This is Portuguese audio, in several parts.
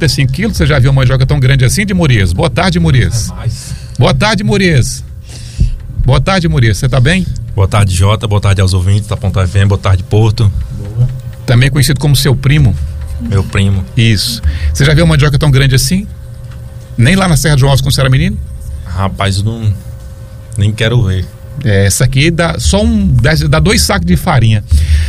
95 quilos. Você já viu uma mandioca tão grande assim, de Murias? Boa tarde, Murias. Boa tarde, Murias. Boa tarde, Murias. Você tá bem? Boa tarde, Jota. Boa tarde aos ouvintes da Ponta FM. Boa tarde, Porto. Boa. Também conhecido como seu primo. Meu primo. Isso. Você já viu uma mandioca tão grande assim? Nem lá na Serra de João Alves, quando você era menino? Rapaz, eu não... nem quero ver. Essa aqui dá dá 2 sacos de farinha.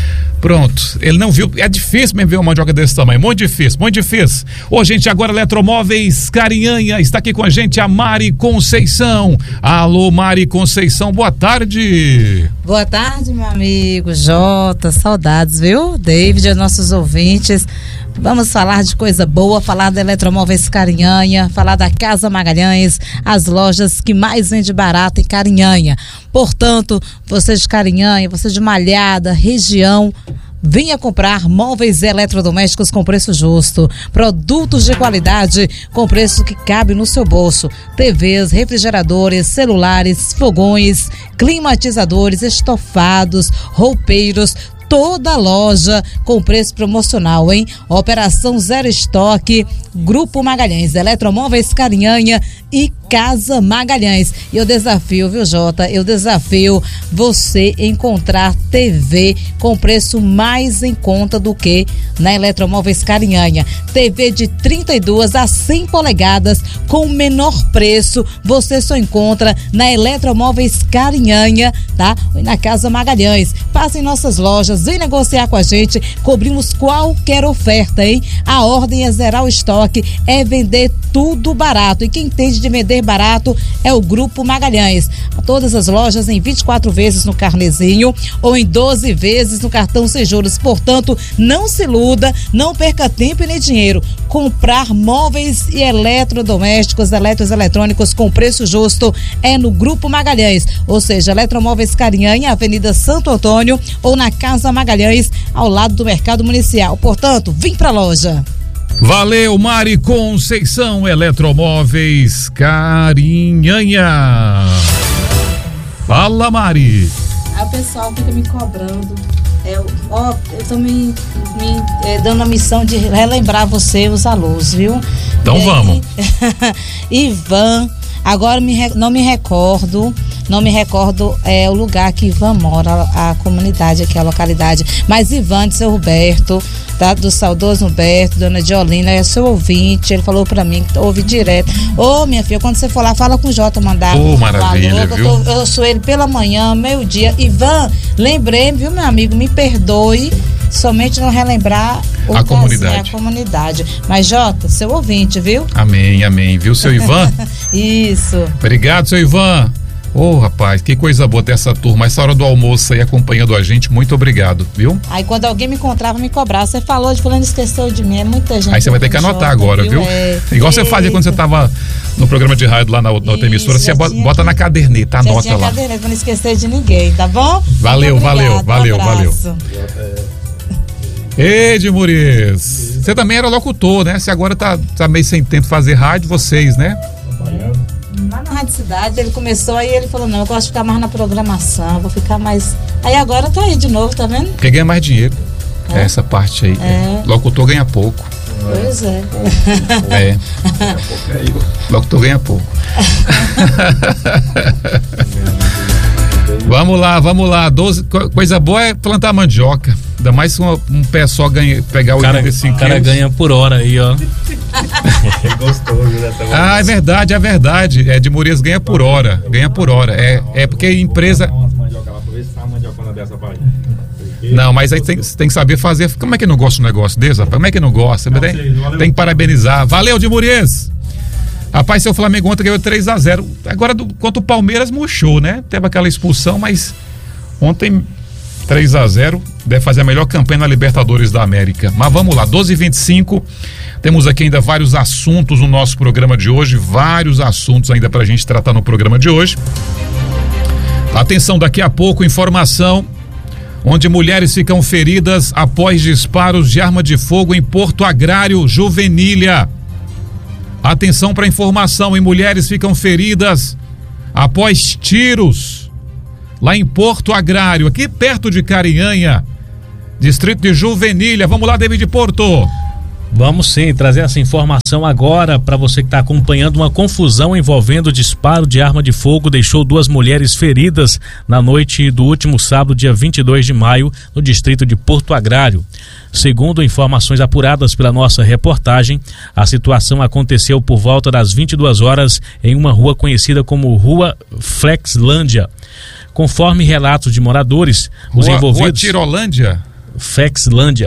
Pronto, ele não viu. É difícil mesmo ver uma mandioca desse tamanho. Muito difícil, muito difícil. Ô, gente, agora Eletromóveis Carinhanha. Está aqui com a gente a Mari Conceição. Alô, Mari Conceição, boa tarde. Boa tarde, meu amigo Jota. Saudades, viu? David, aos nossos ouvintes. Vamos falar de coisa boa, falar da Eletromóveis Carinhanha, falar da Casa Magalhães, as lojas que mais vende barato em Carinhanha. Portanto, você de Carinhanha, você de Malhada, região, venha comprar móveis e eletrodomésticos com preço justo, produtos de qualidade com preço que cabe no seu bolso, TVs, refrigeradores, celulares, fogões, climatizadores, estofados, roupeiros, toda loja com preço promocional, hein? Operação Zero Estoque, Grupo Magalhães, Eletromóveis Carinhanha e Casa Magalhães. E eu desafio, viu, Jota? Eu desafio você encontrar TV com preço mais em conta do que na Eletromóveis Carinhanha. TV de 32 a 100 polegadas com menor preço, você só encontra na Eletromóveis Carinhanha, tá? E na Casa Magalhães. Passe em nossas lojas, vem negociar com a gente, cobrimos qualquer oferta, hein? A ordem é zerar o estoque, é vender tudo barato. E quem entende de vender barato é o Grupo Magalhães. Todas as lojas em 24 vezes no carnezinho ou em 12 vezes no cartão sem juros. Portanto, não se iluda, não perca tempo e nem dinheiro. Comprar móveis e eletrodomésticos, eletrônicos com preço justo é no Grupo Magalhães. Ou seja, Eletromóveis Carinhanha, Avenida Santo Antônio ou na Casa Magalhães, ao lado do Mercado Municipal. Portanto, vem pra loja. Valeu, Mari Conceição, Eletromóveis Carinhanha. Fala, Mari. Aí o pessoal fica me cobrando. Eu tô me dando a missão de relembrar você, os alunos, viu? Então vamos. Ivan, agora não me recordo o lugar que Ivan mora, a comunidade aqui, a localidade. Mas Ivan de seu Roberto, tá? Do saudoso Roberto, dona Diolina, é seu ouvinte, ele falou pra mim que ouve direto. Ô, minha filha, quando você for lá, fala com o Jota, mandar. Ô, maravilha, viu? Eu sou ele pela manhã, meio-dia. Ivan, lembrei, viu, meu amigo, me perdoe, somente não relembrar a comunidade. A comunidade. Mas, Jota, seu ouvinte, viu? Amém, amém. Viu, seu Ivan? Isso. Obrigado, seu Ivan. Ô, rapaz, que coisa boa ter essa turma, essa hora do almoço aí acompanhando a gente, muito obrigado, viu? Aí quando alguém me encontrava, me cobrava, você falou de fulano, esqueceu de mim, é muita gente. Aí você vai ter que anotar agora, viu? Igual você fazia quando você tava no programa de rádio lá na outra emissora, você bota na caderneta, anota lá. Caderneta, pra não esquecer de ninguém, tá bom? Valeu. Ei, Edmuriz, você também era locutor, né? Você agora tá meio sem tempo de fazer rádio, vocês, né? Lá na Rádio Cidade, ele começou, aí ele falou, não, eu gosto de ficar mais na programação, vou ficar mais... Aí agora tá aí de novo, tá vendo? Porque ganha mais dinheiro, essa parte aí. Locutor ganha pouco. Pois é. Locutor ganha pouco. Vamos lá. Coisa boa é plantar mandioca. Ainda mais se um pé só pegar 85 quilos. O cara ganha por hora aí, ó. Gostoso, né? Ah, é verdade. De Murias ganha por hora. É porque empresa. Não, mas aí tem que saber fazer. Como é que não gosta de um negócio desse, rapaz? Como é que não gosta? Tem que parabenizar. Valeu, de Murias. Rapaz, seu Flamengo ontem ganhou 3-0. Agora, contra o Palmeiras, murchou, né? Teve aquela expulsão, mas ontem 3-0. Deve fazer a melhor campanha na Libertadores da América. Mas vamos lá, 12h25. Temos aqui ainda vários assuntos no nosso programa de hoje. Vários assuntos ainda pra gente tratar no programa de hoje. Atenção, daqui a pouco, informação onde mulheres ficam feridas após disparos de arma de fogo em Porto Agrário, Juvenília. Atenção para informação, mulheres ficam feridas após tiros lá em Porto Agrário, aqui perto de Carinhanha, distrito de Juvenília. Vamos lá, David Porto. Vamos sim trazer essa informação agora para você que está acompanhando. Uma confusão envolvendo disparo de arma de fogo deixou 2 mulheres feridas na noite do último sábado, dia 22 de maio, no distrito de Porto Agrário. Segundo informações apuradas pela nossa reportagem, a situação aconteceu por volta das 22 horas em uma rua conhecida como Rua Flexlândia. Conforme relatos de moradores, os envolvidos... Rua Tirolândia? Flexlândia.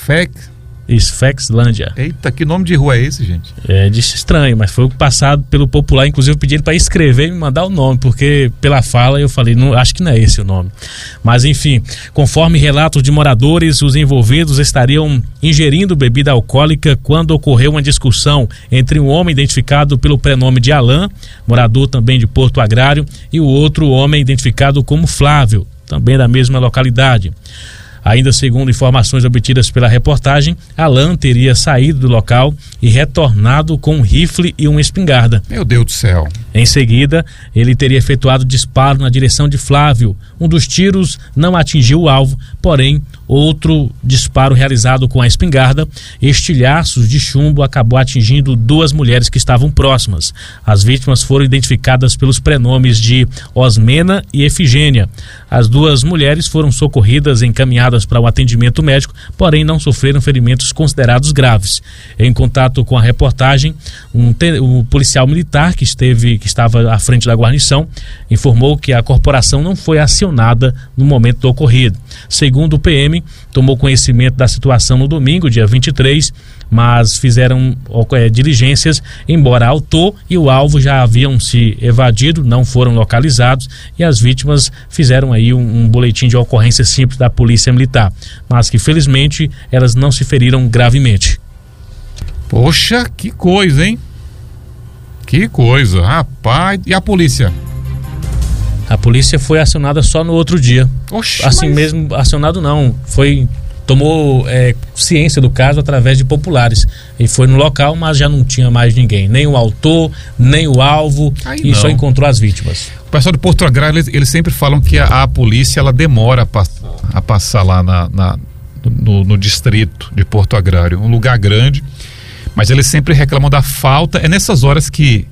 Flexlândia. Eita, que nome de rua é esse, gente? Disse estranho, mas foi passado pelo popular. Inclusive eu pedi ele para escrever e me mandar o nome, porque pela fala eu falei, não, acho que não é esse o nome. Mas enfim, conforme relatos de moradores, os envolvidos estariam ingerindo bebida alcoólica quando ocorreu uma discussão entre um homem identificado pelo prenome de Alain, morador também de Porto Agrário, e o outro homem identificado como Flávio, também da mesma localidade. Ainda segundo informações obtidas pela reportagem, Alain teria saído do local e retornado com um rifle e uma espingarda. Meu Deus do céu. Em seguida, ele teria efetuado disparo na direção de Flávio. Um dos tiros não atingiu o alvo, porém, outro disparo realizado com a espingarda, estilhaços de chumbo, acabou atingindo 2 mulheres que estavam próximas. As vítimas foram identificadas pelos prenomes de Osmena e Efigênia. As 2 mulheres foram socorridas e encaminhadas para o atendimento médico, porém não sofreram ferimentos considerados graves. Em contato com a reportagem, o policial militar que estava à frente da guarnição informou que a corporação não foi acionada no momento do ocorrido. Segundo o PM, tomou conhecimento da situação no domingo, dia 23, mas fizeram diligências, embora autor e o alvo já haviam se evadido, não foram localizados, e as vítimas fizeram aí um boletim de ocorrência simples da Polícia Militar, mas que felizmente elas não se feriram gravemente. Poxa, que coisa, hein? Que coisa, rapaz. E a polícia? A polícia foi acionada só no outro dia. Oxe, assim mesmo, acionado não, tomou ciência do caso através de populares e foi no local, mas já não tinha mais ninguém, nem o autor, nem o alvo, e só encontrou as vítimas. O pessoal de Porto Agrário, eles sempre falam que a polícia, ela demora a passar lá no distrito de Porto Agrário, um lugar grande, mas eles sempre reclamam da falta. É nessas horas que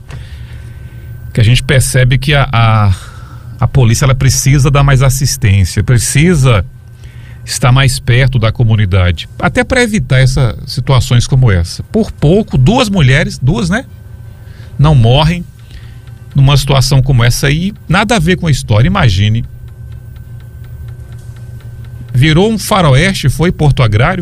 a gente percebe que a polícia, ela precisa dar mais assistência, precisa estar mais perto da comunidade, até para evitar essas situações como essa. Por pouco, 2 mulheres, né? Não morrem numa situação como essa aí, nada a ver com a história. Imagine. Virou um faroeste, foi Porto Agrário.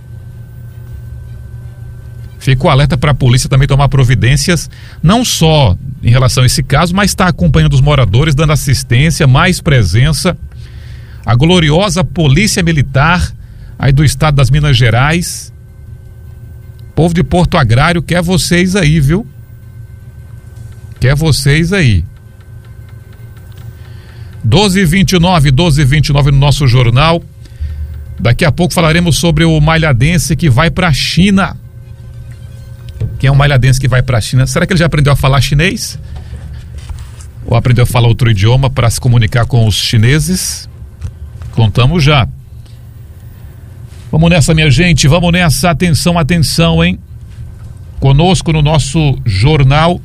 Ficou alerta para a polícia também tomar providências, não só em relação a esse caso, mas está acompanhando os moradores, dando assistência, mais presença. A gloriosa Polícia Militar aí do estado das Minas Gerais. Povo de Porto Agrário quer vocês aí, viu? Quer vocês aí. 12h29 no nosso jornal. Daqui a pouco falaremos sobre o malhadense que vai para a China. Quem é um malhadense que vai para a China? Será que ele já aprendeu a falar chinês? Ou aprendeu a falar outro idioma para se comunicar com os chineses? Contamos já. Vamos nessa, minha gente, vamos nessa. Atenção, hein? Conosco no nosso jornal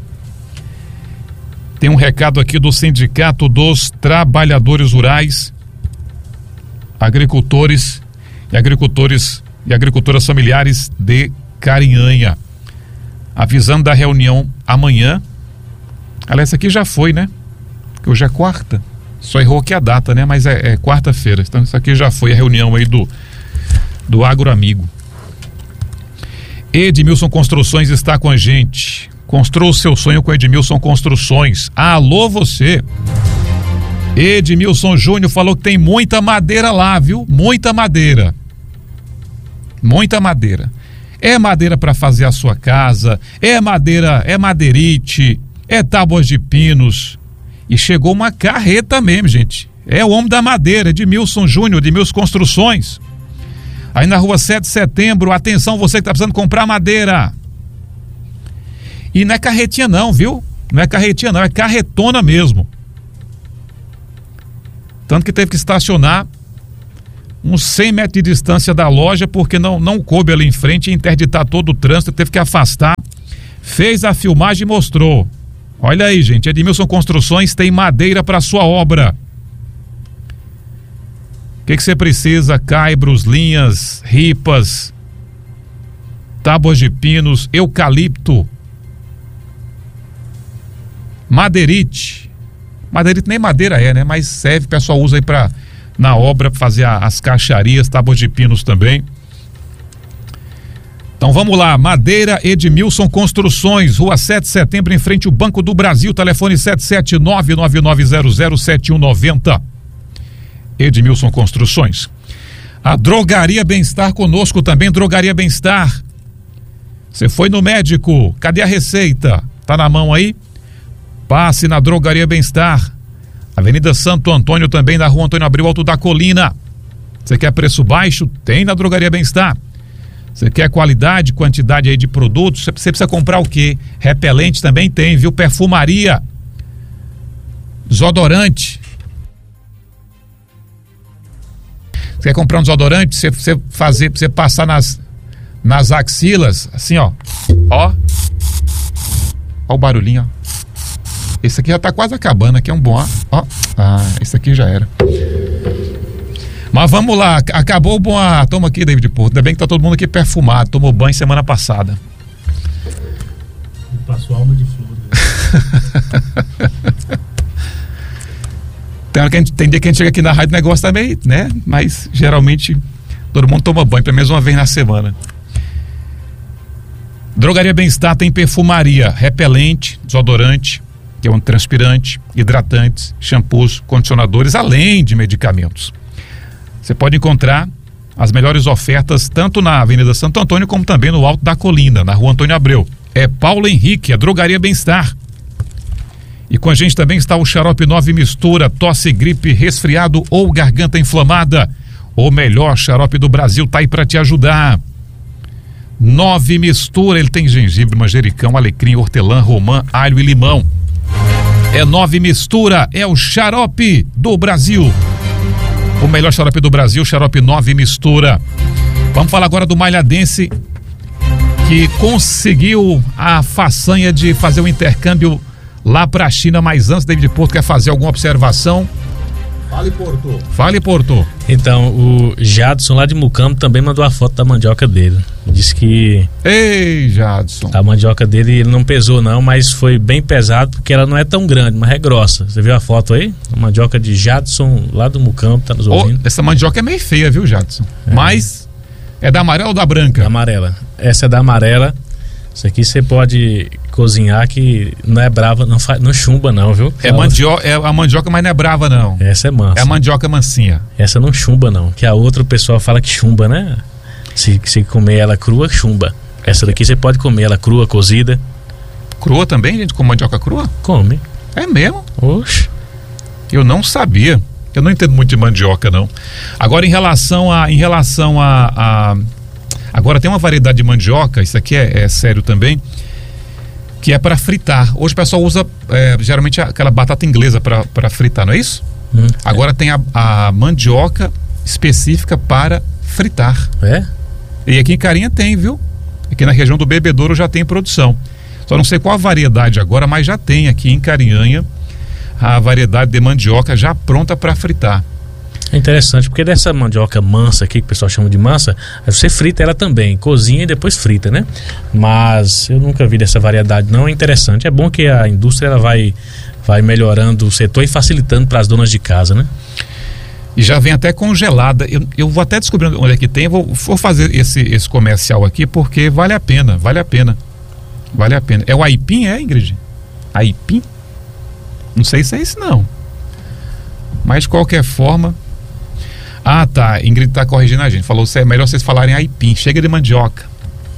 tem um recado aqui do Sindicato dos Trabalhadores Rurais, Agricultores e Agricultoras Familiares de Carinhanha, avisando da reunião amanhã. Aliás, essa aqui já foi, né? Porque hoje é quarta. Só errou aqui a data, né? Mas é quarta-feira. Então isso aqui já foi a reunião aí do Agroamigo. Edmilson Construções está com a gente. Construa o seu sonho com Edmilson Construções. Alô, você. Edmilson Júnior falou que tem muita madeira lá, viu? Muita madeira. Muita madeira. É madeira para fazer a sua casa, é madeira, é madeirite, é tábuas de pinos. E chegou uma carreta mesmo, gente. É o homem da madeira, Edmilson Júnior, Edmilson Construções. Aí na rua 7 de setembro, atenção, você que está precisando comprar madeira. E não é carretinha não, viu? Não é carretinha não, é carretona mesmo. Tanto que teve que estacionar uns 100 metros de distância da loja, porque não coube ali em frente, interditar todo o trânsito, teve que afastar, fez a filmagem e mostrou. Olha aí, gente, Edmilson Construções tem madeira para sua obra. O que você precisa? Caibros, linhas, ripas, tábuas de pinos, eucalipto, madeirite. Madeirite nem madeira é, né? Mas serve, o pessoal usa aí na obra, fazer as caixarias, tábuas de pinos também. Então vamos lá, Madeira Edmilson Construções, Rua 7 de Setembro, em frente ao Banco do Brasil, telefone 779-9900-7190. Edmilson Construções. A Drogaria Bem-Estar conosco também, Drogaria Bem-Estar. Você foi no médico, cadê a receita? Tá na mão aí? Passe na Drogaria Bem-Estar, Avenida Santo Antônio, também na Rua Antônio Abreu, Alto da Colina. Você quer preço baixo? Tem na Drogaria Bem-Estar. Você quer qualidade, quantidade aí de produtos? Você precisa comprar o quê? Repelente também tem, viu? Perfumaria, desodorante. Você quer comprar um desodorante? Você passar nas axilas, assim, ó. Ó o barulhinho, ó. Esse aqui já tá quase acabando, aqui é um bom, ó. Esse aqui já era. Mas vamos lá, acabou o bom. Toma aqui, David Porto. Ainda bem que tá todo mundo aqui perfumado. Tomou banho semana passada. Passou alma de flor. Tem dia que a gente chega aqui na rádio, o negócio tá meio, né? Mas geralmente todo mundo toma banho, pelo menos uma vez na semana. Drogaria Bem-Estar tem perfumaria, repelente, desodorante, que é um transpirante, hidratantes, shampoos, condicionadores, além de medicamentos. Você pode encontrar as melhores ofertas tanto na Avenida Santo Antônio como também no Alto da Colina, na Rua Antônio Abreu. É Paulo Henrique, a Drogaria Bem-Estar. E com a gente também está o Xarope 9 Mistura, tosse, gripe, resfriado ou garganta inflamada. O melhor xarope do Brasil tá aí para te ajudar. 9 Mistura, ele tem gengibre, manjericão, alecrim, hortelã, romã, alho e limão. É 9 Mistura, é o xarope do Brasil. O melhor xarope do Brasil, Xarope 9 Mistura. Vamos falar agora do malhadense que conseguiu a façanha de fazer o intercâmbio lá para a China, mas antes, David Porto quer fazer alguma observação? Fale, Porto. Então, o Jadson lá de Mucambo também mandou a foto da mandioca dele. Disse que... Ei, Jadson. A mandioca dele, ele não pesou não, mas foi bem pesado, porque ela não é tão grande, mas é grossa. Você viu a foto aí? A mandioca de Jadson lá do Mucambo, tá nos ouvindo? Essa mandioca é meio feia, viu, Jadson? Mas é da amarela ou da branca? Da amarela. Essa é da amarela. Isso aqui você pode cozinhar, que não é brava, não chumba não, viu? É a mandioca, mas não é brava não. Essa é mansa. É a mandioca mansinha. Essa não chumba não, que a outra o pessoal fala que chumba, né? Se comer ela crua, chumba. Essa daqui você pode comer ela crua, cozida. Crua também, gente? Com mandioca crua? Come. É mesmo? Oxe. Eu não sabia. Eu não entendo muito de mandioca, não. Agora, em relação a agora tem uma variedade de mandioca, isso aqui é sério também, que é para fritar. Hoje o pessoal usa geralmente aquela batata inglesa para fritar, não é isso? Agora tem a mandioca específica para fritar. É? E aqui em Carinha tem, viu? Aqui na região do Bebedouro já tem produção. Só não sei qual a variedade agora, mas já tem aqui em Carinhanha a variedade de mandioca já pronta para fritar. É interessante, porque dessa mandioca mansa aqui, que o pessoal chama de mansa, você frita ela também, cozinha e depois frita, né? Mas eu nunca vi dessa variedade, não. É interessante, é bom que a indústria ela vai melhorando o setor e facilitando para as donas de casa, né? E já vem até congelada. Eu vou até descobrir onde é que tem, vou fazer esse comercial aqui, porque vale a pena. É o aipim, Ingrid? Aipim? Não sei se é isso não, mas de qualquer forma. Ah, tá, Ingrid tá corrigindo a gente, falou que é melhor vocês falarem aipim, chega de mandioca.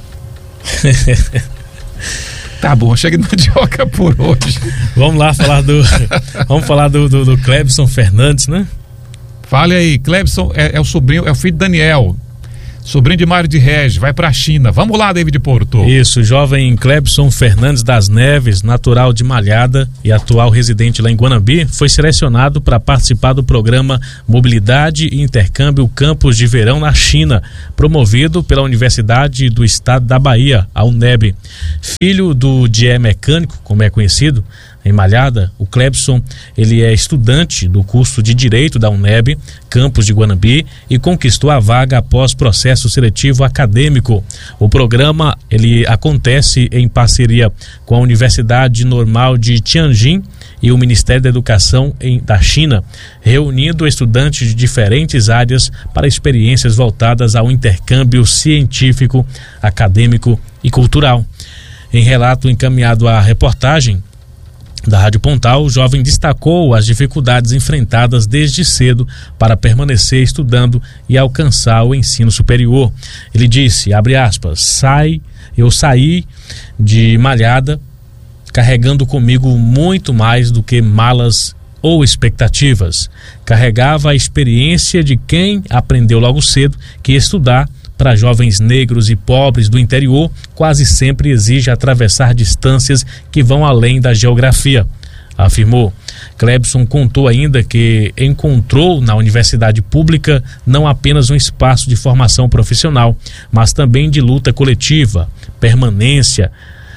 Tá bom, chega de mandioca por hoje. Vamos lá falar do Clebson Fernandes, né? Fale aí, Clebson é o sobrinho, é o filho de Daniel. sobrinho de Mário de Regi, vai pra China. Vamos lá, David Porto. Isso, o jovem Clebson Fernandes das Neves, natural de Malhada e atual residente lá em Guanambi, foi selecionado para participar do programa Mobilidade e Intercâmbio Campus de Verão na China, promovido pela Universidade do Estado da Bahia, a UNEB. Filho do Die Mecânico, como é conhecido, em Malhada, o Clebson, ele é estudante do curso de Direito da UNEB, campus de Guanambi, e conquistou a vaga após processo seletivo acadêmico. O programa, ele acontece em parceria com a Universidade Normal de Tianjin e o Ministério da Educação da China, reunindo estudantes de diferentes áreas para experiências voltadas ao intercâmbio científico, acadêmico e cultural. Em relato encaminhado à reportagem da Rádio Pontal, o jovem destacou as dificuldades enfrentadas desde cedo para permanecer estudando e alcançar o ensino superior. Ele disse, abre aspas, eu saí de Malhada carregando comigo muito mais do que malas ou expectativas. Carregava a experiência de quem aprendeu logo cedo que estudar para jovens negros e pobres do interior quase sempre exige atravessar distâncias que vão além da geografia, afirmou. Clebson contou ainda que encontrou na universidade pública não apenas um espaço de formação profissional, mas também de luta coletiva, permanência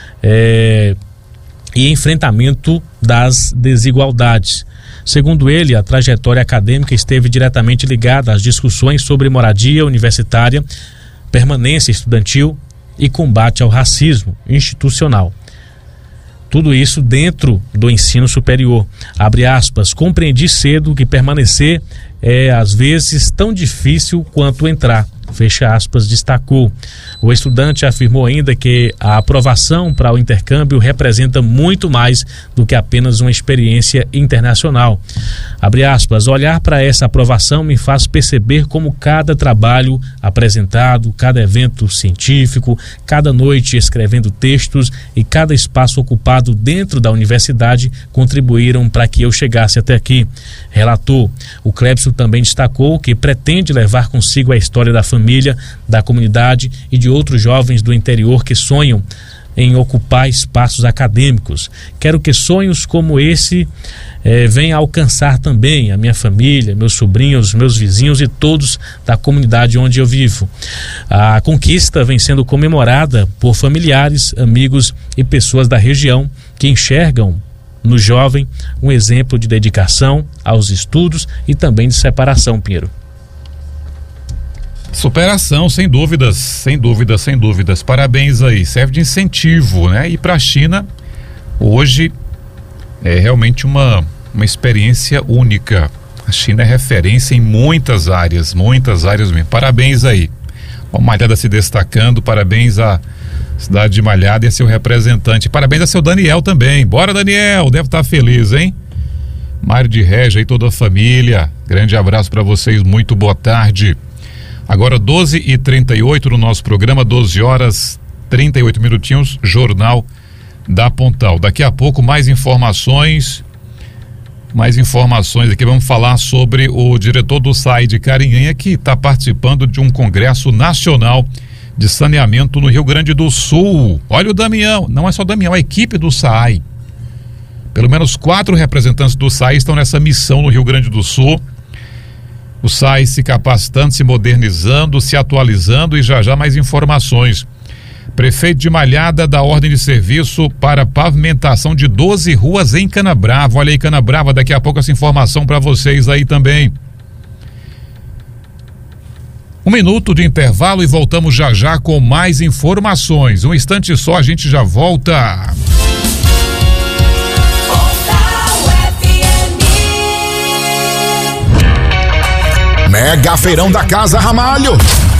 e enfrentamento das desigualdades. Segundo ele, a trajetória acadêmica esteve diretamente ligada às discussões sobre moradia universitária, permanência estudantil e combate ao racismo institucional. Tudo isso dentro do ensino superior. Abre aspas, compreendi cedo que permanecer é às vezes tão difícil quanto entrar. Fecha aspas, destacou. O estudante afirmou ainda que a aprovação para o intercâmbio representa muito mais do que apenas uma experiência internacional. Abre aspas, olhar para essa aprovação me faz perceber como cada trabalho apresentado, cada evento científico, cada noite escrevendo textos e cada espaço ocupado dentro da universidade contribuíram para que eu chegasse até aqui. Relatou. O Clebson também destacou que pretende levar consigo a história da família, da comunidade e de outros jovens do interior que sonham em ocupar espaços acadêmicos. Quero que sonhos como esse venham a alcançar também a minha família, meus sobrinhos, meus vizinhos e todos da comunidade onde eu vivo. A conquista vem sendo comemorada por familiares, amigos e pessoas da região que enxergam no jovem um exemplo de dedicação aos estudos e também de separação, Pinheiro. Superação, sem dúvidas, sem dúvidas, sem dúvidas. Parabéns aí, serve de incentivo, né? E para a China, hoje, é realmente uma experiência única. A China é referência em muitas áreas mesmo. Parabéns aí. A Malhada se destacando, parabéns à cidade de Malhada e a seu representante. Parabéns a seu Daniel também. Bora, Daniel, deve estar feliz, hein? Mário de Regi e toda a família. Grande abraço para vocês, muito boa tarde. Agora 12h38 no nosso programa, 12 horas 38 minutinhos, Jornal da Pontal. Daqui a pouco mais informações aqui. Vamos falar sobre o diretor do SAI de Carinhanha, que está participando de um congresso nacional de saneamento no Rio Grande do Sul. Olha o Damião, não é só o Damião, a equipe do SAI. Pelo menos 4 representantes do SAI estão nessa missão no Rio Grande do Sul. O SAI se capacitando, se modernizando, se atualizando e já mais informações. Prefeito de Malhada dá ordem de serviço para pavimentação de 12 ruas em Canabrava. Olha aí, Canabrava, daqui a pouco essa informação para vocês aí também. 1 minuto de intervalo e voltamos já com mais informações. Um instante só, a gente já volta. Mega Feirão da Casa Ramalho.